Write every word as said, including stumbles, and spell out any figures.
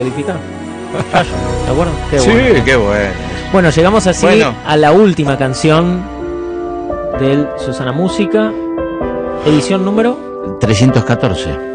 calificar. ¿De acuerdo? Qué sí, bueno. qué bueno. Bueno, llegamos así Bueno. a la última canción del Susana Música, edición número trescientos catorce.